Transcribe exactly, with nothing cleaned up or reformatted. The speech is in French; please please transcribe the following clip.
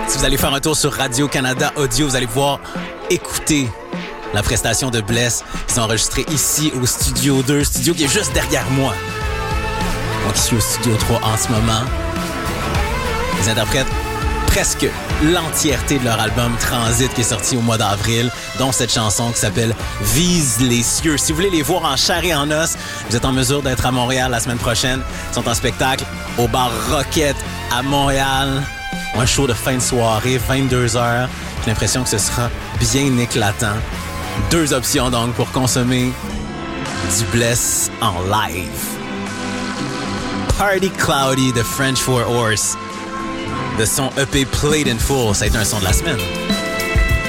Si vous allez faire un tour sur Radio-Canada Audio, vous allez pouvoir écouter la prestation de Bless qui sont enregistrés ici au Studio deux, studio qui est juste derrière moi. Donc ici au Studio trois en ce moment. Ils interprètent presque l'entièreté de leur album Transit qui est sorti au mois d'avril, dont cette chanson qui s'appelle Vise les cieux. Si vous voulez les voir en chair et en os, vous êtes en mesure d'être à Montréal la semaine prochaine. Ils sont en spectacle au bar Rocket à Montréal. Un show de fin de soirée, vingt-deux heures. J'ai l'impression que ce sera bien éclatant. Deux options donc pour consommer du Bless en live. Party Cloudy de French Four Horse de son E P Played in Full. Ça a été un son de la semaine.